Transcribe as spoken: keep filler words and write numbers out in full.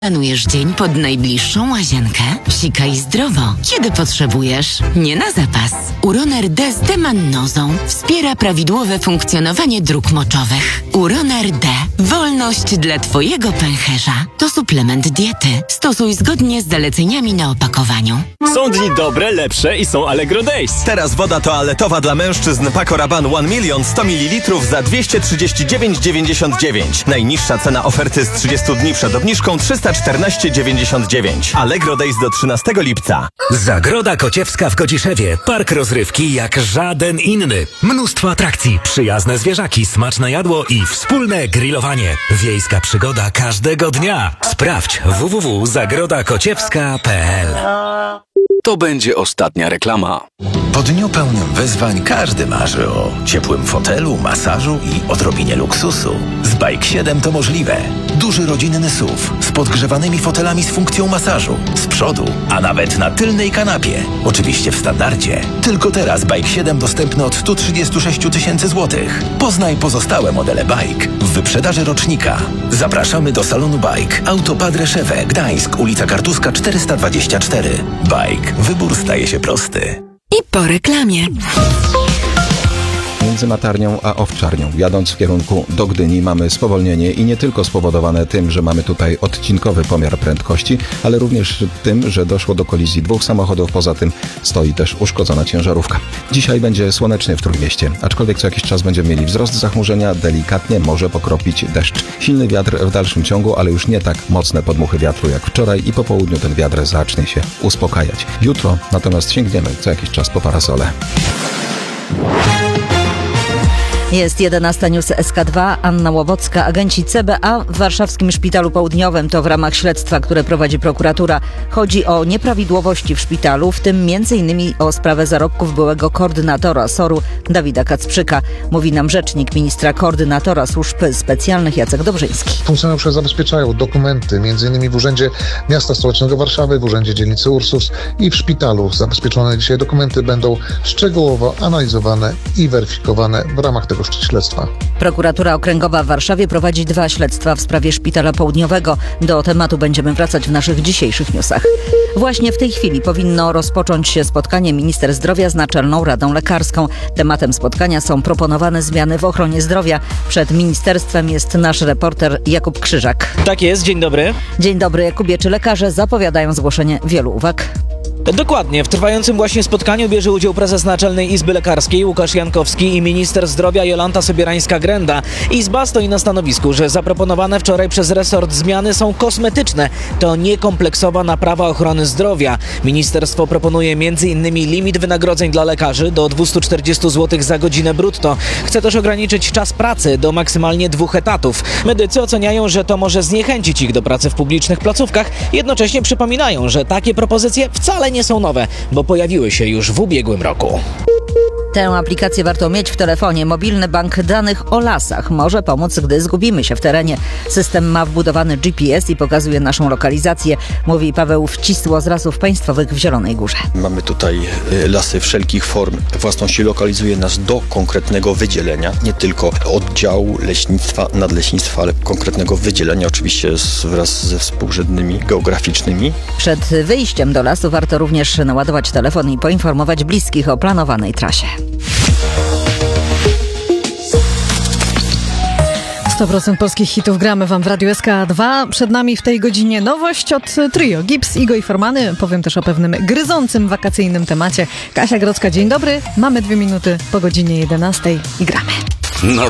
Planujesz dzień pod najbliższą łazienkę? Sikaj zdrowo, kiedy potrzebujesz, nie na zapas. Uroner D z demannozą wspiera prawidłowe funkcjonowanie dróg moczowych. Uroner D. Wolność dla Twojego pęcherza. To suplement diety. Stosuj zgodnie z zaleceniami na opakowaniu. Są dni dobre, lepsze i są Allegro Days. Teraz woda toaletowa dla mężczyzn Paco Rabanne jeden milion sto mililitrów za dwieście trzydzieści dziewięć dziewięćdziesiąt dziewięć. Najniższa cena oferty z trzydziestu dni przed obniżką trzysta czternaście dziewięćdziesiąt dziewięć. Allegro Days do trzynastego lipca. Zagroda Kociewska w Kociszewie. Park rozrywki jak żaden inny. Mnóstwo atrakcji, przyjazne zwierzaki, smaczne jadło i wspólne grillowanie. Wiejska przygoda każdego dnia. Sprawdź w w w kropka zagroda kociewska kropka p l. To będzie ostatnia reklama. Po dniu pełnym wyzwań każdy marzy o ciepłym fotelu, masażu i odrobinie luksusu. Z Bike siedem to możliwe. Duży rodzinny S U V z podgrzewanymi fotelami z funkcją masażu. Z przodu, a nawet na tylnej kanapie. Oczywiście w standardzie. Tylko teraz Bike siedem dostępny od sto trzydzieści sześć tysięcy złotych. Poznaj pozostałe modele Bike w wyprzedaży rocznika. Zapraszamy do salonu Bike. Autopad Reszewe, Gdańsk, ulica Kartuska czterysta dwadzieścia cztery. Bike. Wybór staje się prosty. I po reklamie. Między Matarnią a Owczarnią, jadąc w kierunku do Gdyni, mamy spowolnienie i nie tylko spowodowane tym, że mamy tutaj odcinkowy pomiar prędkości, ale również tym, że doszło do kolizji dwóch samochodów. Poza tym stoi też uszkodzona ciężarówka. Dzisiaj będzie słonecznie w Trójmieście, aczkolwiek co jakiś czas będziemy mieli wzrost zachmurzenia, delikatnie może pokropić deszcz. Silny wiatr w dalszym ciągu, ale już nie tak mocne podmuchy wiatru jak wczoraj i po południu ten wiatr zacznie się uspokajać. Jutro natomiast sięgniemy co jakiś czas po parasole. Jest jedenasta News S K dwa, Anna Łowocka. Agenci C B A w warszawskim Szpitalu Południowym to w ramach śledztwa, które prowadzi prokuratura. Chodzi o nieprawidłowości w szpitalu, w tym między innymi o sprawę zarobków byłego koordynatora S O R-u Dawida Kacprzyka. Mówi nam rzecznik ministra koordynatora służb specjalnych Jacek Dobrzyński. Funkcjonariusze zabezpieczają dokumenty, między innymi w Urzędzie Miasta Stołecznego Warszawy, w Urzędzie Dzielnicy Ursus i w szpitalu. Zabezpieczone dzisiaj dokumenty będą szczegółowo analizowane i weryfikowane w ramach tego śledztwa. Prokuratura Okręgowa w Warszawie prowadzi dwa śledztwa w sprawie Szpitala Południowego. Do tematu będziemy wracać w naszych dzisiejszych newsach. Właśnie w tej chwili powinno rozpocząć się spotkanie minister zdrowia z Naczelną Radą Lekarską. Tematem spotkania są proponowane zmiany w ochronie zdrowia. Przed ministerstwem jest nasz reporter Jakub Krzyżak. Tak jest, dzień dobry. Dzień dobry, Jakubie. Czy lekarze zapowiadają zgłoszenie wielu uwag? Dokładnie. W trwającym właśnie spotkaniu bierze udział prezes Naczelnej Izby Lekarskiej Łukasz Jankowski i minister zdrowia Jolanta Sobierańska-Grenda. Izba stoi na stanowisku, że zaproponowane wczoraj przez resort zmiany są kosmetyczne. To niekompleksowa naprawa ochrony zdrowia. Ministerstwo proponuje między innymi limit wynagrodzeń dla lekarzy do dwieście czterdzieści złotych za godzinę brutto. Chce też ograniczyć czas pracy do maksymalnie dwóch etatów. Medycy oceniają, że to może zniechęcić ich do pracy w publicznych placówkach. Jednocześnie przypominają, że takie propozycje wcale nie są nowe, bo pojawiły się już w ubiegłym roku. Tę aplikację warto mieć w telefonie. Mobilny bank danych o lasach może pomóc, gdy zgubimy się w terenie. System ma wbudowany G P S i pokazuje naszą lokalizację, mówi Paweł Wcisło z Lasów Państwowych w Zielonej Górze. Mamy tutaj lasy wszelkich form. Własności lokalizuje nas do konkretnego wydzielenia, nie tylko oddziału leśnictwa, nadleśnictwa, ale konkretnego wydzielenia, oczywiście wraz ze współrzędnymi geograficznymi. Przed wyjściem do lasu warto również naładować telefon i poinformować bliskich o planowanej trasie. sto procent polskich hitów gramy wam w Radiu S K dwa. Przed nami w tej godzinie nowość od trio Gibbs, Igo i Formany. Powiem też o pewnym gryzącym wakacyjnym temacie. Kasia Grodzka, dzień dobry. Mamy dwie minuty po godzinie jedenastej i gramy. No